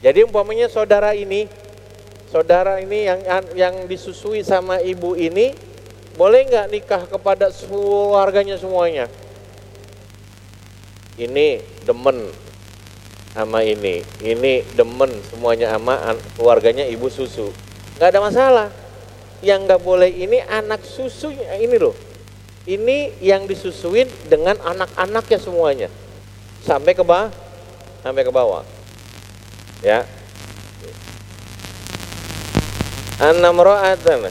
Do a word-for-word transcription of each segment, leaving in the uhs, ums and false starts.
Jadi umpamanya saudara ini, saudara ini yang yang disusui sama ibu ini, boleh nggak nikah kepada keluarganya semuanya? Ini demen sama ini, ini demen semuanya sama keluarganya ibu susu, nggak ada masalah. Yang nggak boleh ini anak susu ini loh, ini yang disusuin dengan anak-anaknya semuanya, sampai ke bawah, sampai ke bawah, ya. An-namra'atan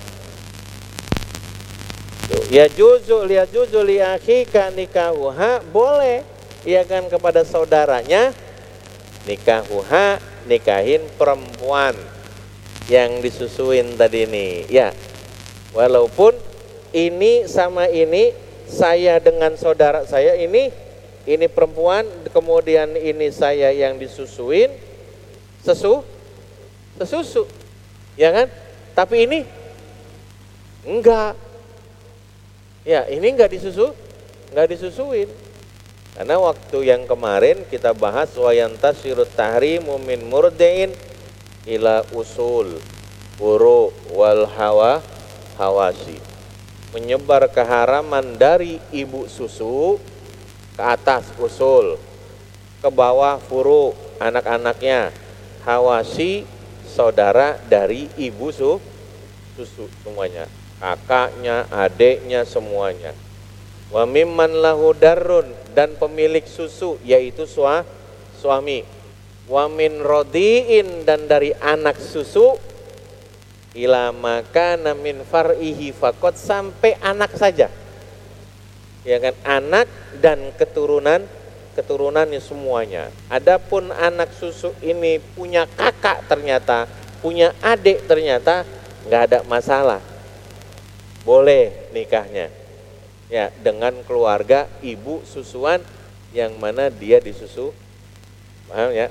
ya juzu ya juzu li akhika nikahuha, boleh ya kan kepada saudaranya nikahuha, nikahin perempuan yang disusuin tadi ini, ya. Walaupun ini sama ini, saya dengan saudara saya ini, ini perempuan, kemudian ini saya yang disusuin, sesu, sesusu, ya kan? Tapi ini enggak, ya ini enggak disusu, enggak disusuin. Karena waktu yang kemarin kita bahas wayantashirut tahrimu min murdiin ila usul furu wal hawa hawasi, menyebar keharaman dari ibu susu ke atas usul, ke bawah furu anak-anaknya, hawasi saudara dari ibu su, susu semuanya, kakaknya, adiknya semuanya. Wa mimman lahu darrun, dan pemilik susu yaitu sua, suami. Wa min rodiin, dan dari anak susu, ila makana min far'ihi faqat, sampai anak saja, ya kan, anak dan keturunan keturunannya semuanya. Adapun anak susu ini punya kakak ternyata, punya adik ternyata, nggak ada masalah, boleh nikahnya, ya, dengan keluarga ibu susuan yang mana dia disusu, paham ya?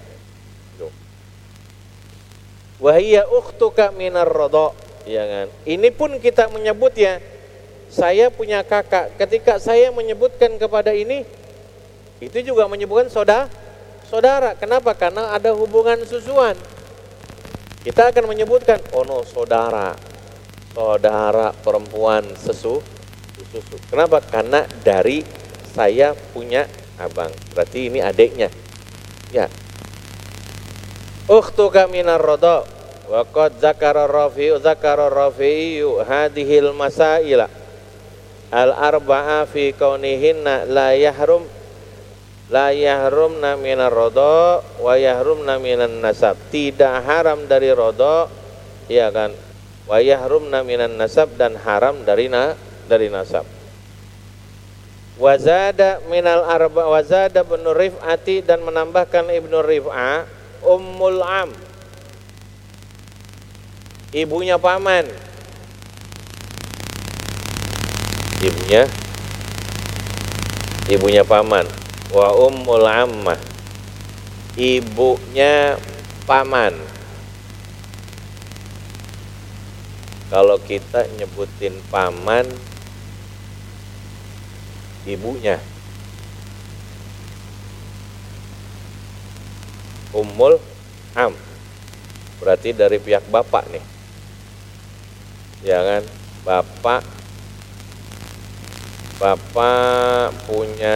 Wahiyya ukhtuka minar rodho, ya kan? Ini pun kita menyebut ya, saya punya kakak. Ketika saya menyebutkan kepada ini, itu juga menyebutkan saudara. Saudara. Kenapa? Karena ada hubungan susuan. Kita akan menyebutkan, oh no, saudara, saudara perempuan sesu, susu. Kenapa? Karena dari saya punya abang. Berarti ini adiknya. Ya. Ukhtuka minar rodho. Waqad zakara rafi'u zakara rafi'u hadhil masaila al-arba'a fi kaunihinna la yahrum la yahrumna minar rodho wa yahrumna minan nasab. Tidak haram dari rodho, ya kan, wa yahrumna minan nasab, dan haram dari na, dari nasab. Wazada minal arba wazada ibnu Rif'ati, dan menambahkan Ibnu Rif'ah, ummul am, ibunya paman, ibunya ibunya paman. Wa ummul ammah, ibunya paman. Kalau kita nyebutin paman, ibunya. Ummul am, berarti dari pihak bapak nih, ya kan? Bapak Bapak punya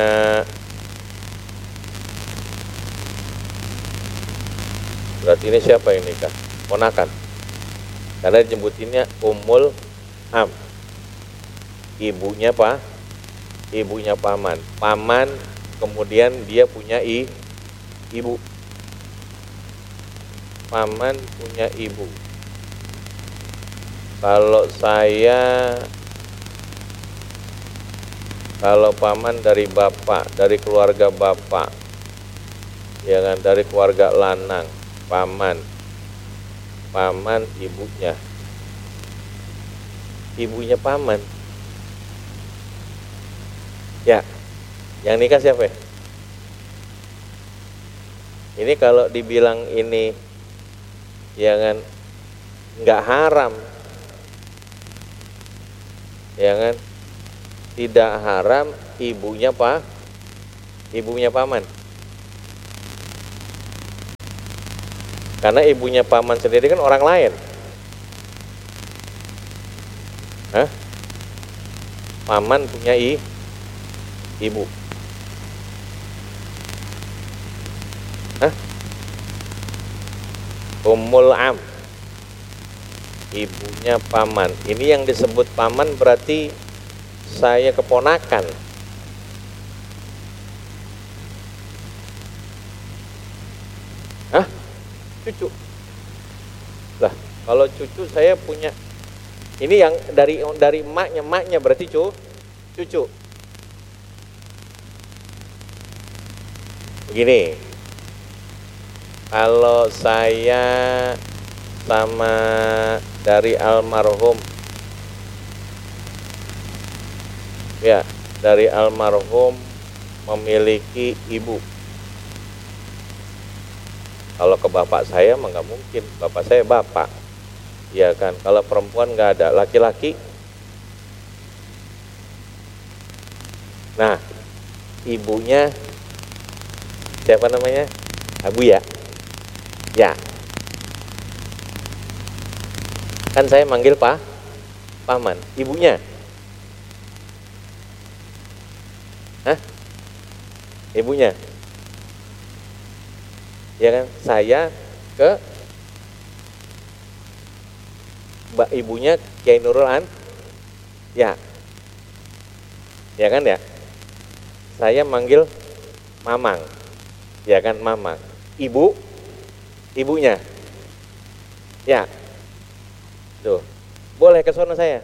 berarti ini siapa ini kak? Ponakan. Karena disebutinnya ummul am, ibunya pak, ibunya paman. Paman kemudian dia punya i, ibu. Paman punya ibu. Kalau saya, kalau paman dari bapak, dari keluarga bapak, ya kan, dari keluarga lanang, paman, paman ibunya, ibunya paman, ya, yang nikah siapa ya? Ini kalau dibilang ini, ya kan, nggak haram, ya kan, tidak haram, ibunya pak, ibunya paman. Karena ibunya paman sendiri kan orang lain. Hah? Paman punya i, ibu. Hah? Ummul am, ibunya paman. Ini yang disebut paman berarti saya keponakan. Hah? Cucu. Lah, kalau cucu saya punya. Ini yang dari dari emaknya, emaknya berarti cu, cucu. Begini. Kalau saya sama dari almarhum, ya, dari almarhum memiliki ibu. Kalau ke bapak saya mah nggak mungkin, bapak saya bapak, ya kan. Kalau perempuan nggak ada, laki-laki. Nah, ibunya siapa namanya? Abu ya. Ya, kan saya manggil Pak paman, ibunya. Hah? Ibunya. Ya kan, saya ke mbak ibunya Kiai Nurul An. Ya. Ya kan ya. Saya manggil Mamang. Ya kan, Mamang. Ibu, ibunya. Ya. Tuh. Boleh ke sono saya.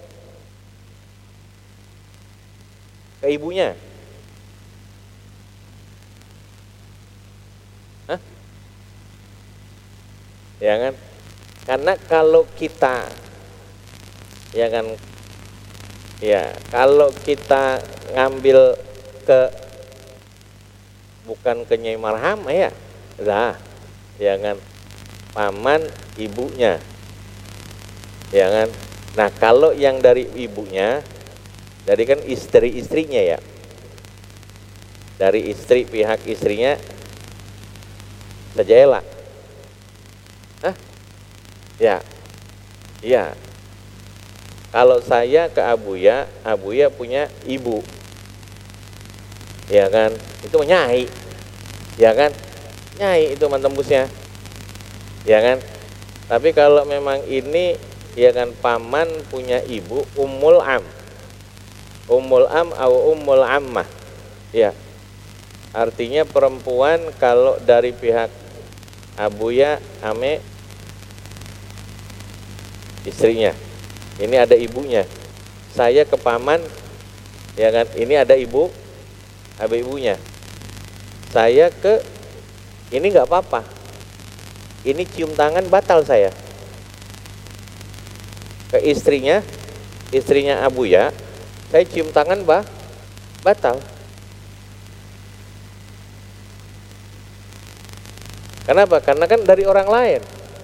Ke ibunya. Hah? Ya kan? Karena kalau kita, ya kan, ya kalau kita ngambil ke bukan ke Nyai Marham ya, lah, ya kan, paman ibunya, ya kan. Nah kalau yang dari ibunya, dari kan istri-istrinya ya, dari istri pihak istrinya saja elak. Hah? Ya, iya. Kalau saya ke Abuya, Abuya punya ibu, ya kan, itu nyai, ya kan, nyai itu mantembusnya, ya kan. Tapi kalau memang ini, ya kan, paman punya ibu, ummul am, ummul am atau ummul ammah, ya. Artinya perempuan kalau dari pihak Abuya ame istrinya, ini ada ibunya. Saya ke paman, ya kan, ini ada ibu, ada ibunya. Saya ke ini nggak apa-apa, ini cium tangan batal saya. Ke istrinya, istrinya Abuya, saya cium tangan bah batal. Kenapa? Karena kan dari orang lain,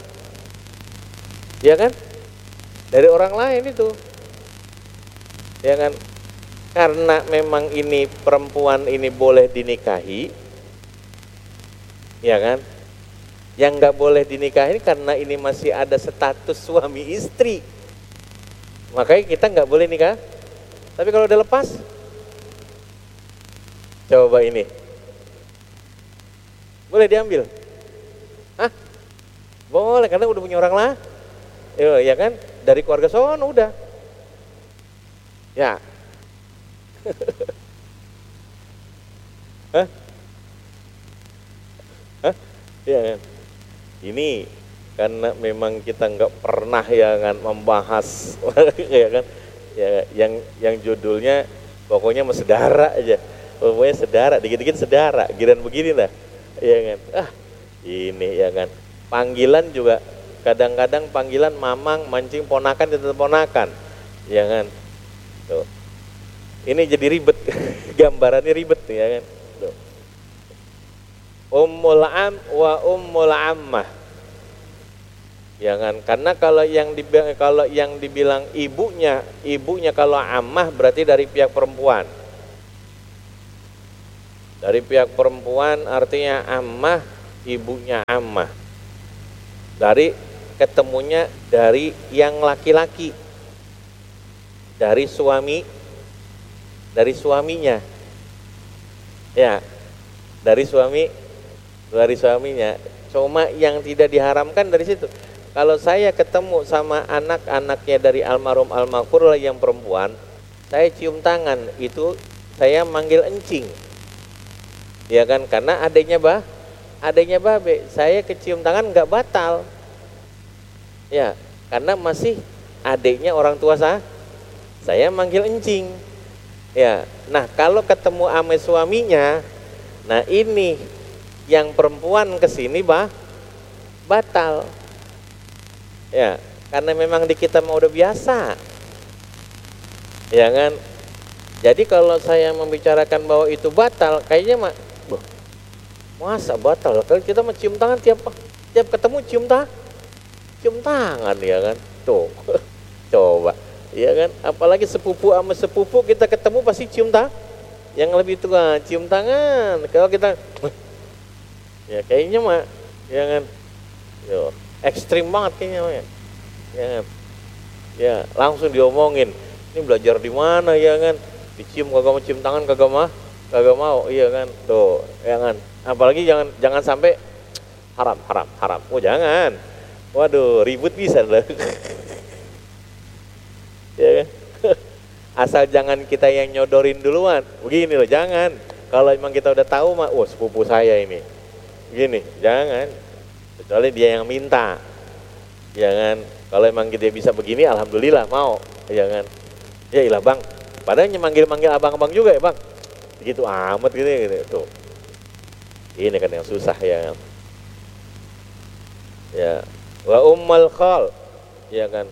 ya kan, dari orang lain itu, ya kan. Karena memang ini perempuan ini boleh dinikahi, ya kan. Yang nggak boleh dinikahi karena ini masih ada status suami istri, makanya kita nggak boleh nikah. Tapi kalau udah lepas, coba ini boleh diambil. Hah? Boleh, karena udah punya orang lah, ya kan, dari keluarga sono udah, ya. Hah? Hah? Ya kan. Ini karena memang kita nggak pernah, ya kan, membahas, ya kan, ya, yang yang judulnya pokoknya mas sedara aja, pokoknya sedara, dikit-dikit sedara, giran begini lah, ya kan. Ah, ini, ya kan, panggilan juga kadang-kadang panggilan mamang, mancing ponakan, tetap ponakan, ya kan. Tuh. Ini jadi ribet, gambarannya ribet, ya kan. Tuh. Ummul am wa ummul ammah, ya kan. Karena kalau yang dibilang, kalau yang dibilang ibunya, ibunya kalau ammah berarti dari pihak perempuan. Dari pihak perempuan artinya ammah, ibunya ammah. Dari ketemunya dari yang laki-laki, dari suami, dari suaminya, ya, dari suami, dari suaminya. Cuma yang tidak diharamkan dari situ. Kalau saya ketemu sama anak-anaknya dari almarhum almarhum yang perempuan, saya cium tangan, itu saya manggil encing, ya kan? Karena adanya bah, adanya babe, saya kecium tangan nggak batal, ya, karena masih adiknya orang tua saya, saya manggil encing, ya. Nah kalau ketemu ame suaminya, nah ini yang perempuan kesini bah, batal. Ya, karena memang di kita mau udah biasa, ya kan. Jadi kalau saya membicarakan bahwa itu batal, kayaknya mak, boh, masa batal? Kalau kita mau cium tangan tiap tiap ketemu cium tangan, cium tangan, ya kan. Tuh, coba, ya kan. Apalagi sepupu sama sepupu kita ketemu pasti cium tangan. Yang lebih tua cium tangan. Kalau kita, ya kayaknya mak, ya kan. Yo. Ekstrim banget kayaknya, ya. Ya kan? Ya, langsung diomongin. Ini belajar di mana, ya kan? Dicium kagak mau, cium tangan kagak mah, kagak mau, iya kan? Tuh, ya kan? Apalagi jangan jangan sampai haram, haram, haram. Oh, jangan. Waduh, ribut bisa loh. Ya kan? Asal jangan kita yang nyodorin duluan. Begini loh, jangan. Kalau emang kita udah tahu mah, wah sepupu saya ini. Begini, jangan. Kecuali dia yang minta, ya kan. Kalau emang dia bisa begini, alhamdulillah mau, ya kan. Ya ilah bang, padahal manggil-manggil abang-abang juga ya bang, gitu amat gitu, gitu tuh. Ini kan yang susah, ya kan. Ya, wa ummal khal, ya kan.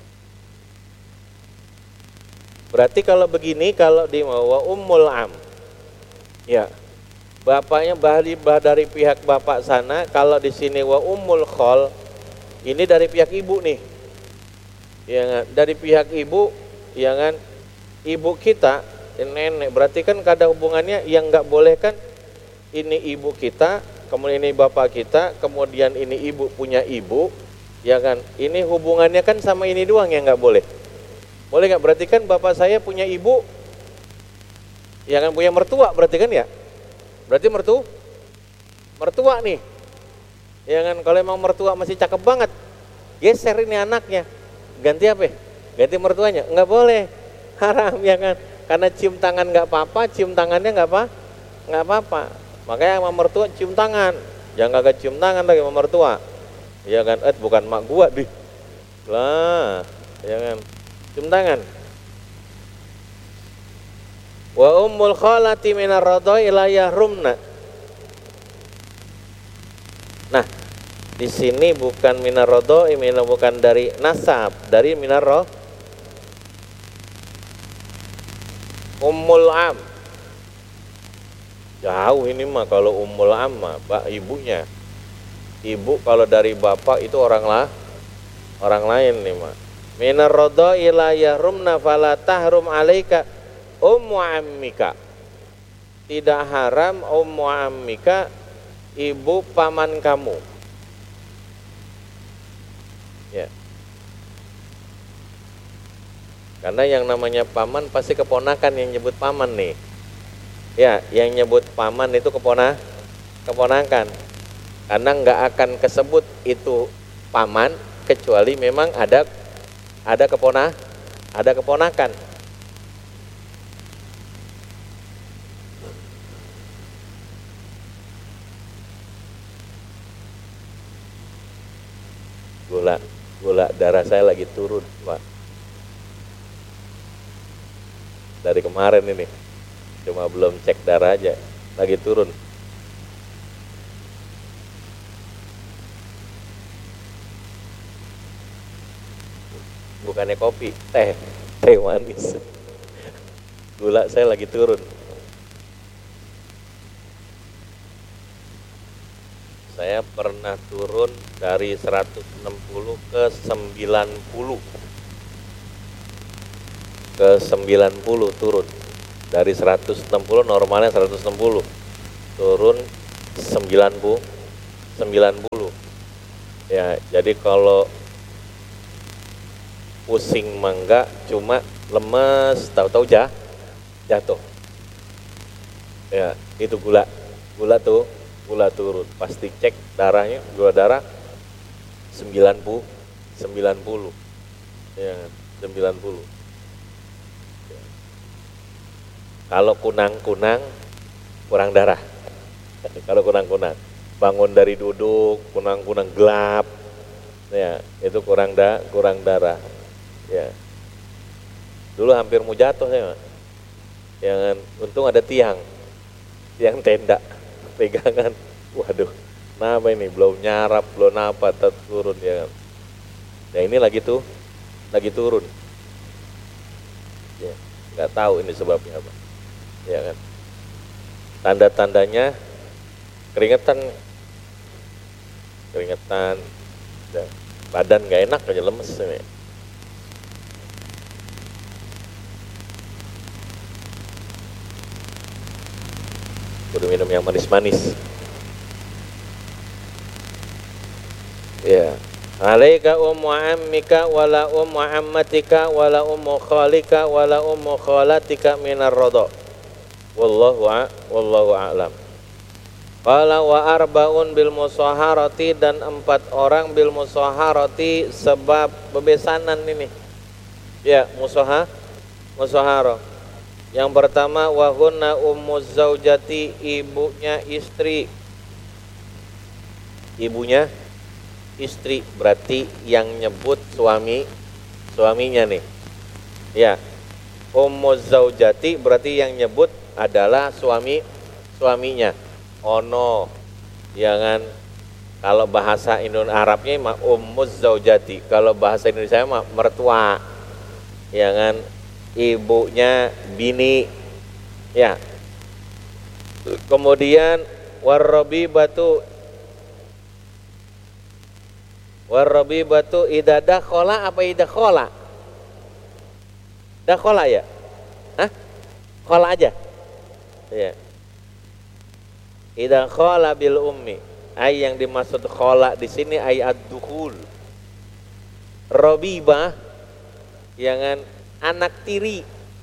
Berarti kalau begini, kalau di wa ummul am, ya. Bapaknya bahari bah dari pihak bapak sana, kalau di sini wa ummul khol, ini dari pihak ibu nih, ya kan? Dari pihak ibu, ya kan? Ibu kita, nenek, berarti kan ada hubungannya yang nggak boleh kan? Ini ibu kita, kemudian ini bapak kita, kemudian ini ibu punya ibu, ya kan? Ini hubungannya kan sama ini doang yang nggak boleh. Boleh nggak? Berarti kan bapak saya punya ibu, ya kan, punya mertua, berarti kan ya? Berarti mertu, mertua nih, ya kan. Kalau emang mertua masih cakep banget, geser ini anaknya, ganti apa? Ganti mertuanya, nggak boleh, haram, ya kan. Karena cium tangan nggak apa-apa, cium tangannya nggak apa, nggak apa-apa. Makanya sama mertua cium tangan, jangan kagak cium tangan lagi sama mertua, ya kan. Eh bukan mak gua dih, lah, ya kan. Cium tangan. Wa ummul khalati minar radha'i la yahrumna. Nah, di sini bukan minar radha'i, bukan dari nasab, dari minar radh. Ummul am. Jauh ini mah kalau ummul am mah, Pak, ibunya. Ibu kalau dari bapak itu orang lah, orang lain nih mah. Minar radha'i la yahrumna fala tahrum alaika ummu ammika. Tidak haram ummu ammika, ibu paman kamu. Ya. Karena yang namanya paman pasti keponakan yang nyebut paman nih. Ya, yang nyebut paman itu kepona, keponakan. Karena nggak akan kesebut itu paman kecuali memang ada ada kepona, ada keponakan. Gula, gula darah saya lagi turun, Pak. Dari kemarin ini, cuma belum cek darah aja, lagi turun. Bukannya kopi, teh, teh manis. Gula saya lagi turun. Saya pernah turun dari seratus enam puluh ke sembilan puluh. Ke sembilan puluh turun. Dari seratus enam puluh, normalnya seratus enam puluh. Turun sembilan puluh. Ya, jadi kalau pusing mangga cuma lemes, tahu-tahu jah, jatuh. Ya, itu gula. Gula tuh, gula turun. Pasti cek darahnya, gula darah sembilan puluh, sembilan puluh. Ya, sembilan puluh. Ya. Kalau kunang-kunang kurang darah. Kalau kunang-kunang bangun dari duduk, kunang-kunang gelap. Ya, itu kurang da, kurang darah. Ya. Dulu hampir mau jatuh saya. Yang untung ada tiang. Tiang tenda pegangan. Waduh, kenapa ini belum nyarap, belum apa turun ya kan. Ya ini lagi tuh, lagi turun. Ya, nggak tahu ini sebabnya apa. Ya kan. Tanda-tandanya keringetan, keringetan, ya. Badan nggak enak aja, lemes ini. Kudu minum yang manis-manis. Ya. Alaika ummu ammika wala ummu ammatika wala ummu khalika wala ummu khalatika minar radha. Wallahu a, wallahu a'lam. Qala wa arba'un bil musaharati, dan empat orang bil musaharati sebab bebesanan ini. Ya, musaha, musahara. Yang pertama wahunna ummu zaujati, ibunya istri. Ibunya istri berarti yang nyebut suami, suaminya nih. Ya. Ummu zaujati berarti yang nyebut adalah suami, suaminya. Ono, jangan, kalau bahasa Indonesia Arabnya mah ummu zaujati, kalau bahasa Indonesia mah mertua. Jangan, ibunya bini, ya. Kemudian warrabibatu, warrabibatu idza dakhala, apa idza khala? Dakhala ya? Hah? Khala aja. Ya. Idza khala bil ummi, ay yang dimaksud khala di sini ay ad-dukhul. Rabibah, jangan, anak tiri,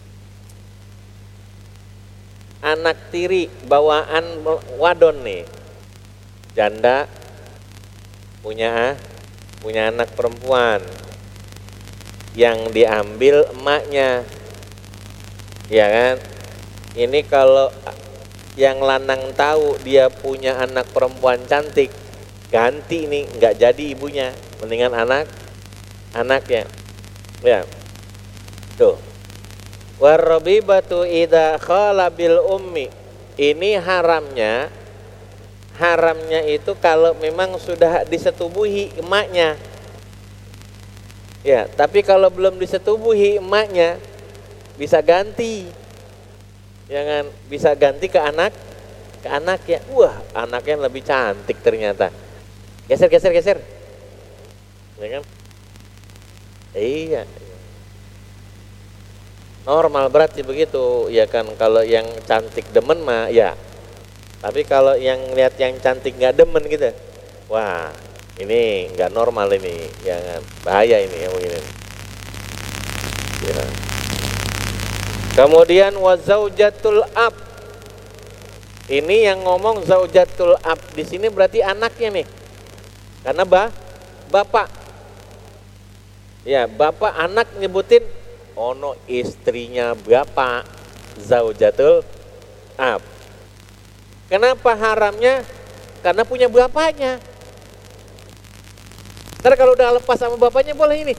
anak tiri bawaan wadon nih, janda punya punya anak perempuan yang diambil emaknya, ya kan. Ini kalau yang lanang tahu dia punya anak perempuan cantik, ganti nih, nggak jadi ibunya, mendingan anak anaknya, ya. Tuh. Warrabibatu idza khala bil ummi. Ini haramnya. Haramnya itu kalau memang sudah disetubuhi emaknya. Ya, tapi kalau belum disetubuhi emaknya bisa ganti. Jangan, bisa ganti ke anak, ke anaknya. Wah, anaknya lebih cantik ternyata. Geser geser geser. Ya kan? Iya. Normal berarti begitu, ya kan. Kalau yang cantik demen mah ya. Tapi kalau yang lihat yang cantik nggak demen gitu, wah ini nggak normal ini, jangan, bahaya ini yang begini. Ya. Kemudian wa zaujatul ab, ini yang ngomong zaujatul ab di sini berarti anaknya nih, karena bah, bapak. Ya, bapak anak nyebutin ono istrinya bapak, zaujatul ab. Kenapa haramnya? Karena punya bapaknya. Ntar kalau udah lepas sama bapaknya boleh ini.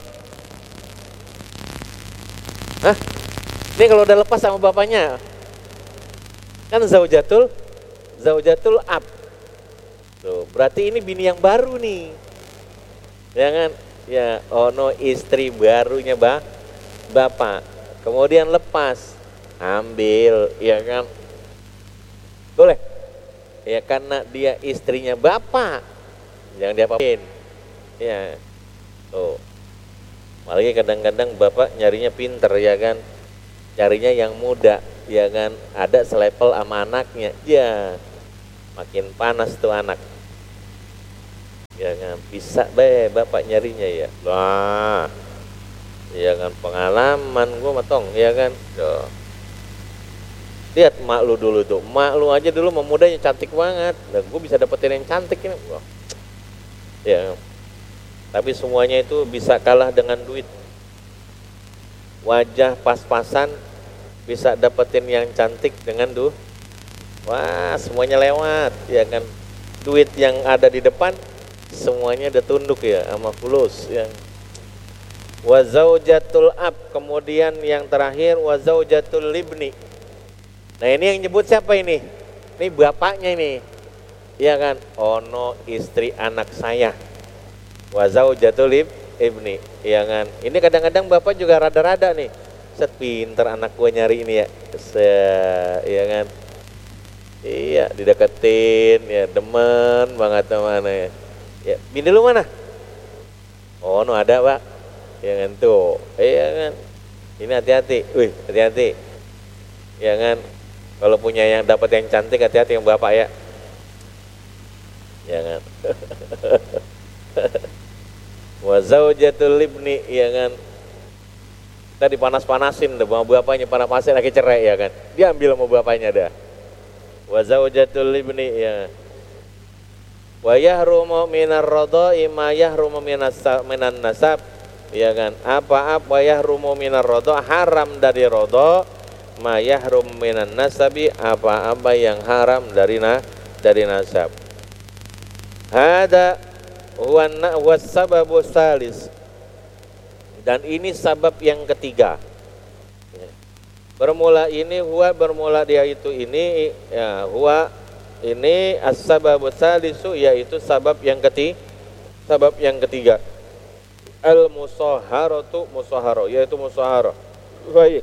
Hah? Ini kalau udah lepas sama bapaknya, kan zaujatul, zaujatul ab. Tuh, berarti ini bini yang baru nih. Jangan, ya, ono istri barunya bah, bapak. Kemudian lepas, ambil, ya kan? Boleh? Ya karena dia istrinya bapak, jangan diapa-apain. Ya, tuh. Apalagi kadang-kadang bapak nyarinya pinter, ya kan? Carinya yang muda, ya kan? Ada selevel sama anaknya, ya makin panas tuh anak. Ya kan, bisa be bapak nyarinya ya. Wah, ya kan pengalaman gua matong, ya kan. Tuh. Lihat mak lu dulu tuh, mak lu aja dulu memudanya cantik banget. Dan gua bisa dapetin yang cantik ini. Wah. Ya. Tapi semuanya itu bisa kalah dengan duit. Wajah pas-pasan bisa dapetin yang cantik dengan duh. Wah, semuanya lewat, ya kan. Duit yang ada di depan semuanya udah tunduk ya sama fulus yang wa zaujatul ab, kemudian yang terakhir wa zaujatul libni. Nah ini yang nyebut siapa ini? Ini bapaknya ini, ya kan? Ono istri anak saya. Wa zaujatul ibni, ya kan? Ini kadang-kadang bapak juga rada-rada nih. Set pinter anak gue nyari ini ya, Se, ya kan? Iya dideketin ya, demen banget mana ya. Ya, bini lu mana? Oh, no ada pak. Ya kan tuh, iya kan. Ini hati-hati, wih hati-hati. Ya kan, kalau punya yang dapat yang cantik hati-hati yang bapak ya. Ya kan. Wa zaujatul libni, ya kan. Tadi panas-panasin deh, mau bapaknya panas-panasin lagi cerai ya kan. Dia ambil mau bapaknya dah. Wa zaujatul libni, ya. Wa yahrumu minar radha'i ma yahrumu minan nasab, ya kan. Apa-apa wa yahrumu minar radha', haram dari radha', ma yahrum minan nasabi, apa-apa yang haram dari na, dari nasab. Hada huwa was-sababu salis, dan ini sabab yang ketiga. Bermula ini huwa, bermula dia itu ini ya, huwa ini as-sababus salisu, yaitu sabab yang ketiga, sabab yang ketiga. Al-musaharatu, musahara, yaitu musahara. Baik.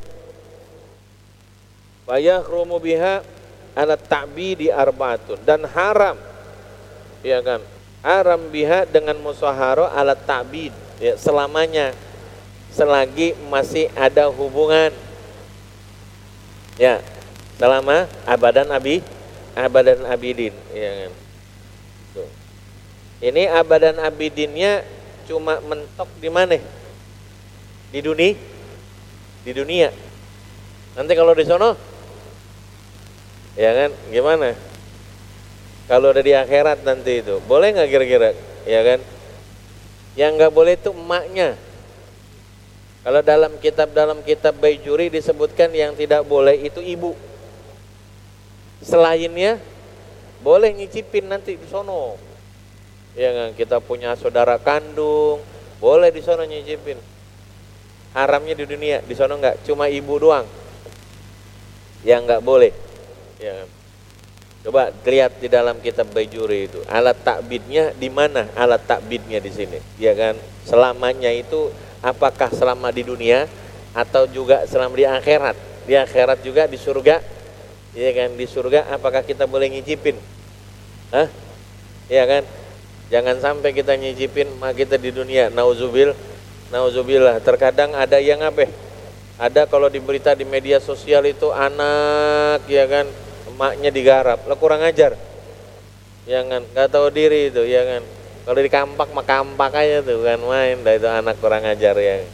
Wa yahrumu biha ala ta'bidi arba'atun, dan haram, ya kan? Haram biha dengan musahara ala ta'bid, ya, selamanya, selagi masih ada hubungan. Ya, selama abadan abi abadan abidin, ya kan. Tuh. Ini abadan abidinnya cuma mentok di mana? Di dunia, di dunia. Nanti kalau di sono, ya kan, gimana? Kalau udah di akhirat nanti itu, boleh nggak kira-kira? Ya kan? Yang nggak boleh itu emaknya. Kalau dalam kitab dalam kitab Baijuri disebutkan yang tidak boleh itu ibu. Selainnya boleh nyicipin nanti di sono. Ya kan, kita punya saudara kandung, boleh di sono nyicipin. Haramnya di dunia, di sono enggak, cuma ibu doang yang enggak boleh. Ya kan. Coba lihat di dalam kitab Baijuri itu, alat takbidnya di mana? Alat takbidnya di sini. Ya kan, selamanya itu apakah selama di dunia atau juga selama di akhirat? Di akhirat juga di surga. Ya kan, di surga apakah kita boleh nyicipin? Hah? Ya kan? Jangan sampai kita nyicipin mak kita di dunia. Nauzubil, nauzubillah. Terkadang ada yang apa? Ada kalau di berita di media sosial itu anak, ya kan, emaknya digarap. Lah kurang ajar. Ya kan, enggak tahu diri itu, ya kan. Kalau di kampak mah kampak aja tuh, kan main. Dah itu anak kurang ajar ya.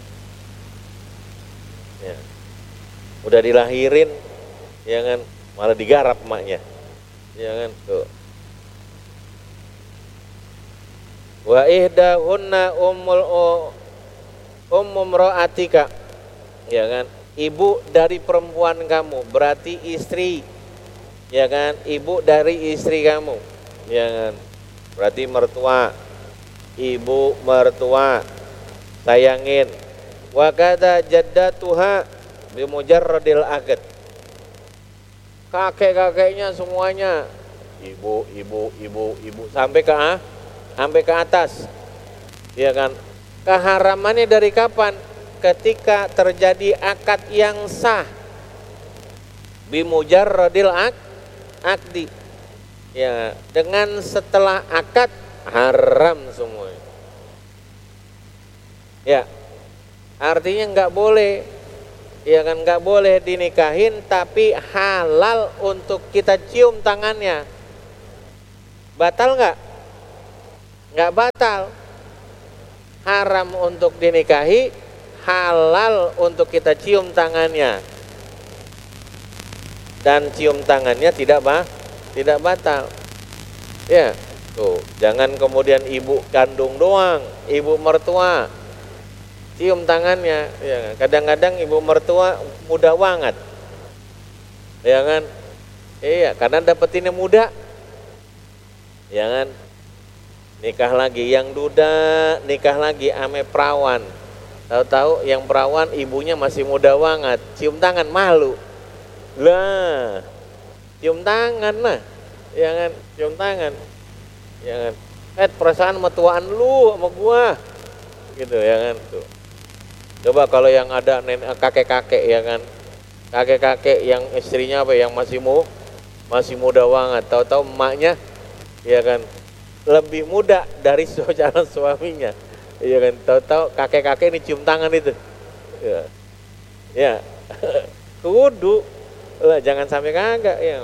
Ya. Udah dilahirin, ya kan, malah digarap emaknya, ya kan tuh. Wa ihdahunna ummul ummum ra'atika, ya kan, ibu dari perempuan kamu, berarti istri, ya kan, ibu dari istri kamu, ya kan, berarti mertua, ibu mertua, sayangin. Wa kada jaddatuha bi mujarradil aqd, kakek-kakeknya semuanya ibu, ibu, ibu, ibu sampai ke ah, sampai ke atas, ya kan. Keharamannya dari kapan? Ketika terjadi akad yang sah, bimujarradil akdi, ya, dengan setelah akad haram semua, ya, artinya nggak boleh, ya kan, nggak boleh dinikahin, tapi halal untuk kita cium tangannya. Batal nggak? nggak batal. Haram untuk dinikahi, halal untuk kita cium tangannya. Dan cium tangannya tidak bah, tidak batal. Ya, tuh, jangan kemudian ibu kandung doang, ibu mertua cium tangannya, ya. Kadang-kadang ibu mertua muda banget. Ya kan? Iya, karena dapetinnya muda. Ya kan? Nikah lagi yang duda, nikah lagi ame perawan. Tahu-tahu yang perawan ibunya masih muda banget, cium tangan malu. Lah, cium tangan lah. Ya kan, cium tangan. Ya kan. Eh, perasaan metuaan lu sama gua. Gitu ya kan tuh. Coba kalau yang ada nenek kakek-kakek ya kan. Kakek-kakek yang istrinya apa yang masih mu masih muda banget, tahu-tahu emaknya ya kan lebih muda dari calon suaminya. Iya kan, tahu-tahu kakek-kakek ini cium tangan itu. Ya. Ya. Kudu lah, jangan sampai kagak ya.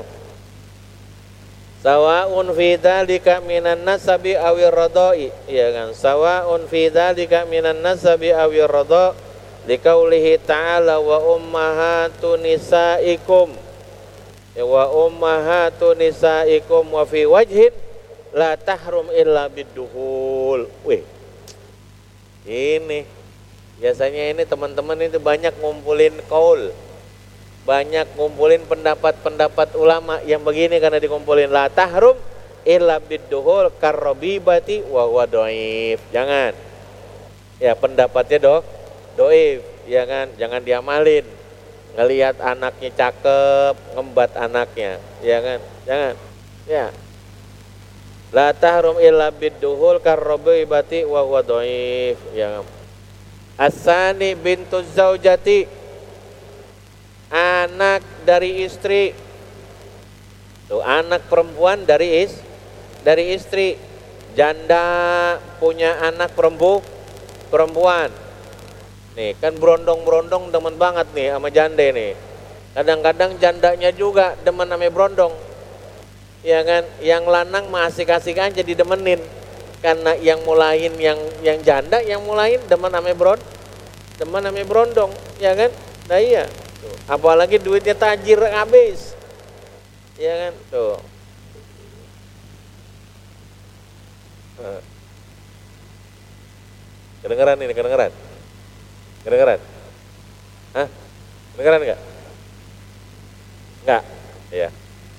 Sawaun fi dzalika minan nasabi awir radai, ya kan? Sawaun fi dzalika minan nasabi awir radai liqaulihi ta'ala wa ummahatu nisaikum. Ya, wa ummahatu nisaikum wa fi wajhin la tahrum illa biduhul. Wih, ini biasanya ini teman-teman itu banyak ngumpulin kaul, banyak ngumpulin pendapat-pendapat ulama yang begini karena dikumpulin la tahrum illa biduhul karrabibati wa huwa dhaif. Jangan. Ya pendapatnya dok, dhaif, ya kan? Jangan diamalin. Ngelihat anaknya cakep, ngembat anaknya, ya kan? Jangan. Ya. La tahrum illa biduhul karrabibati wa huwa dhaif. Ya. Asani bintu zaujati, anak dari istri. Tuh, anak perempuan dari is dari istri. Janda punya anak perempu, perempuan. Nih, kan berondong-berondong demen banget nih sama janda nih. Kadang-kadang jandanya juga demen sama berondong. Ya kan, yang lanang mah asik-asik aja didemenin. Karena yang mulain yang yang janda, yang mulain demen sama brond, demen sama berondong, ya kan? Nah iya. Tuh. Apalagi duitnya tajir habis. Ya kan? Tuh. Nah. Kedengeran ini, kedengeran? Kedengeran? Hah? Kedengeran enggak? Enggak? Ya.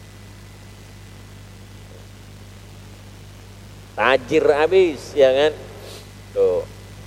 Tajir habis, ya kan? Tuh.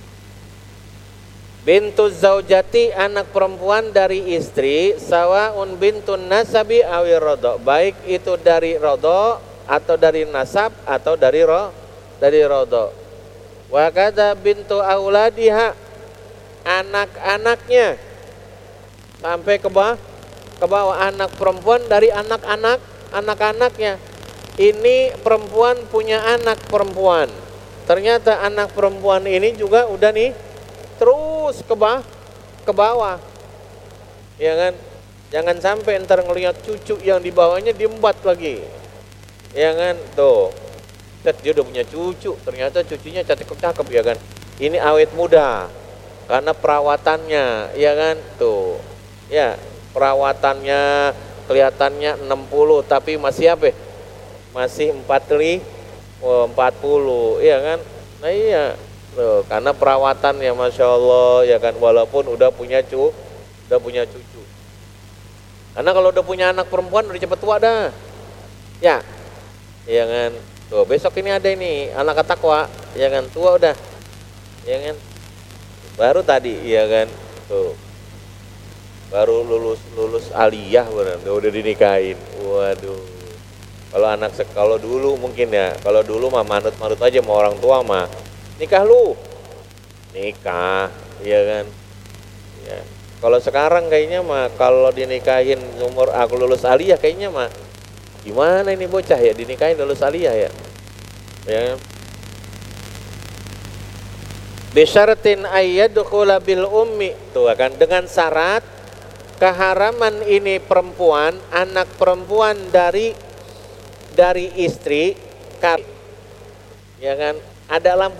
Bintu zaujati, anak perempuan dari istri, sawaun bintun nasabi awir rodo, baik itu dari rodo atau dari nasab atau dari ro dari rodo. Wa kadza bintu auladiha, anak-anaknya sampai ke bawah ke bawah anak perempuan dari anak-anak anak-anaknya. Ini perempuan punya anak perempuan, ternyata anak perempuan ini juga udah nih terus ke bawah ke bawah, ya kan? Jangan sampai ntar ngelihat cucu yang di bawahnya diembat lagi, ya kan? Tuh, dia udah punya cucu, ternyata cucunya cakep-cakep, ya kan? Ini awet muda karena perawatannya, ya kan? Tuh, ya perawatannya kelihatannya enam puluh tapi masih apa? Masih empat puluh, iya kan? Nah iya, loh, karena perawatan ya masya Allah, ya kan, walaupun udah punya cu, udah punya cucu. Karena kalau udah punya anak perempuan udah cepet tua dah, ya, iya kan? Tuh besok ini ada ini anak takwa, ya kan, tua udah, ya kan? Baru tadi, ya kan? Tuh, baru lulus lulus aliyah benar, udah dinikahin, waduh. Kalau anak kalau dulu mungkin ya, kalau dulu mah manut-manut aja sama orang tua mah. Nikah lu. Nikah, iya kan? Ya. Kalau sekarang kayaknya mah kalau dinikahin umur aku lulus aliyah kayaknya mah gimana ini bocah ya dinikahin lulus aliyah ya. Ya. Bisyaratin ayyadkhula bil ummi, tuh kan, dengan syarat keharaman ini perempuan, anak perempuan dari dari istri, ya kan, ada lampu